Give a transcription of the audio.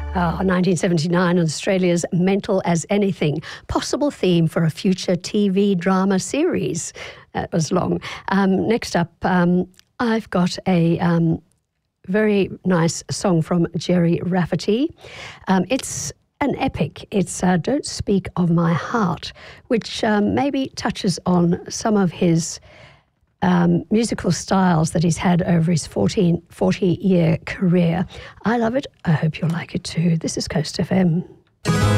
1979, Australia's Mental as Anything, possible theme for a future TV drama series. That was long. Next up, I've got a very nice song from Gerry Rafferty. It's an epic. It's Don't Speak of My Heart, which maybe touches on some of his musical styles that he's had over his 40-year career. I love it. I hope you'll like it too. This is Coast FM.